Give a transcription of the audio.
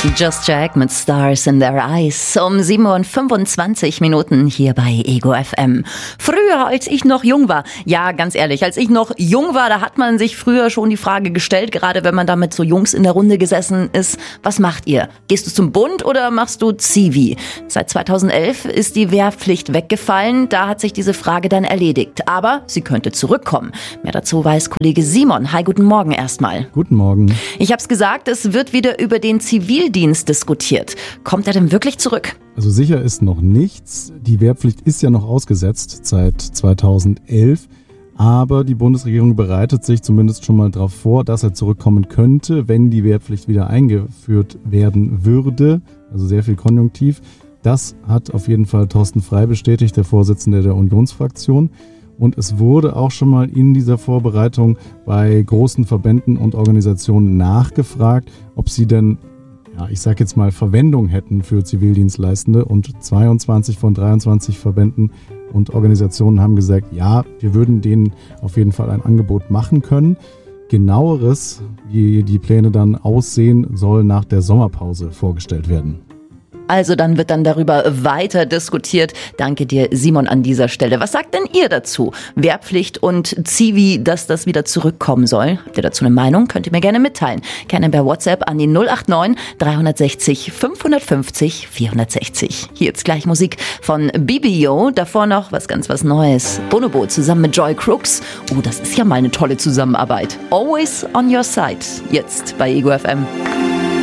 Just Jack mit Stars in Their Eyes um 7:25 hier bei Ego FM. Früher, als ich noch jung war, ja, ganz ehrlich, als ich noch jung war, da hat man sich früher schon die Frage gestellt, gerade wenn man da mit so Jungs in der Runde gesessen ist, was macht ihr? Gehst du zum Bund oder machst du Zivi? Seit 2011 ist die Wehrpflicht weggefallen, da hat sich diese Frage dann erledigt. Aber sie könnte zurückkommen. Mehr dazu weiß Kollege Simon. Hi, guten Morgen erstmal. Guten Morgen. Ich hab's gesagt, es wird wieder über den Zivildienst diskutiert. Kommt er denn wirklich zurück? Also sicher ist noch nichts. Die Wehrpflicht ist ja noch ausgesetzt seit 2011. Aber die Bundesregierung bereitet sich zumindest schon mal darauf vor, dass er zurückkommen könnte, wenn die Wehrpflicht wieder eingeführt werden würde. Also sehr viel Konjunktiv. Das hat auf jeden Fall Thorsten Frey bestätigt, der Vorsitzende der Unionsfraktion. Und es wurde auch schon mal in dieser Vorbereitung bei großen Verbänden und Organisationen nachgefragt, ob sie denn, ja, ich sag jetzt mal, Verwendung hätten für Zivildienstleistende. Und 22 von 23 Verbänden und Organisationen haben gesagt, ja, wir würden denen auf jeden Fall ein Angebot machen können. Genaueres, wie die Pläne dann aussehen, soll nach der Sommerpause vorgestellt werden. Also dann wird dann darüber weiter diskutiert. Danke dir, Simon, an dieser Stelle. Was sagt denn ihr dazu? Wehrpflicht und Zivi, dass das wieder zurückkommen soll? Habt ihr dazu eine Meinung? Könnt ihr mir gerne mitteilen. Gerne per WhatsApp an die 089 360 550 460. Hier jetzt gleich Musik von BBO. Davor noch was Neues. Bonobo zusammen mit Joy Crooks. Oh, das ist ja mal eine tolle Zusammenarbeit. Always on your side. Jetzt bei Ego FM.